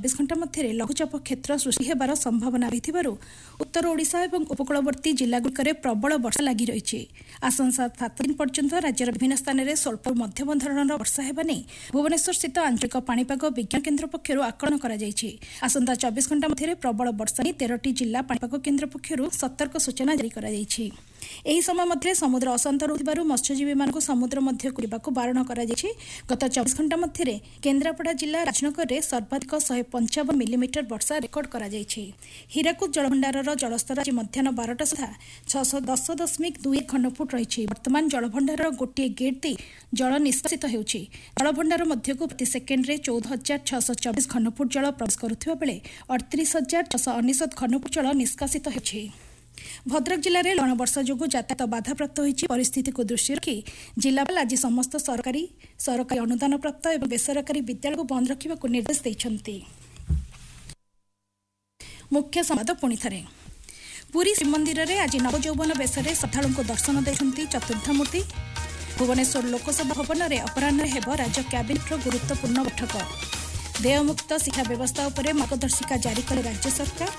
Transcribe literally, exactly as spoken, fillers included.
चौबीस घंटा मध्य लघुचाप क्षेत्र सृष्टि होबार संभावना रही उत्तर ओडिशा और उपकूलवर्ती जिलागुड़िक प्रबल वर्षा लगी रही। आसंसा सात दिन पर्यंत राज्यर विभिन्न स्थान में स्वल्प मध्यम धरणर वर्षा होगा नहीं भुवनेश्वर स्थित आंचलिक पाणीपाग विज्ञान केन्द्र पक्षर आकलन कर चौबीस घंटा मध्य प्रबल वर्षा नहीं तेरह जिला पाणीपाग केन्द्र पक्षर सतर्क सूचना जारी कर एही समय मध्य समुद्र अशांत रहुथिबारु मत्स्यजीवी मानक समुद्र मध्य कुरिबाकु बारण करा जायछि। गत चौबीस घंटा मध्य केन्द्रापड़ा जिला राजनगर में सर्वाधिक एक सौ पचपन मिलीमीटर वर्षा रेकर्ड करा जायछि। हीराकुद जलभंडारर जलस्तर आज मध्याह्न बारटा सुधा छह सौ दस दशमिक दुई घनफुट रही। वर्तमान जलभंडारर गोटे गेट दे जल निष्कासित होउछि। जलभंडार मध्यकु प्रति सेकेंड्रे चौदह हजार छह सौ चौबीस घनफुट जल प्रवेश करुथिबा बेले अड़तीस हजार छह सौ अनेशत घनफुट जल निष्कासित होउछि। भद्रक जिले में लवण वर्षा जोगु यातायात बाधाप्राप्त होइछि। परिस्थिति को दृष्टि रखी जिलापाल आज समस्त सरकारी सरकारी अनुदान प्राप्त और बेसरकारी विद्यालय को बंद रखा निर्देश देइछन्ति। मुख्य संवाद पुणी थे पुरी श्रीमंदिर में आज नवजौवन बेश श्रद्धालु को दर्शन देइछन्ति चतुर्थमूर्ति। भुवनेश्वर लोकसभा भवन में अपराह हेब राज्य कैबिनेट गुरुत्वपूर्ण बैठक। देयमुक्त शिक्षा व्यवस्था उपर मार्गदर्शिका जारी कले राज्य सरकार।